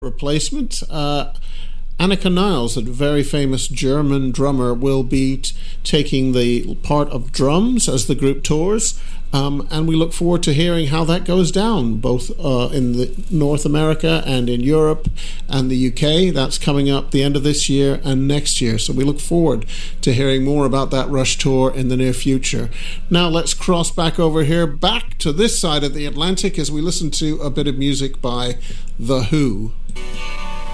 replacement. Annika Niles, a very famous German drummer, will be taking the part of drums as the group tours, and we look forward to hearing how that goes down, both in North America and in Europe and the UK. That's coming up the end of this year and next year, so we look forward to hearing more about that Rush tour in the near future. Now let's cross back over here, back to this side of the Atlantic, as we listen to a bit of music by The Who.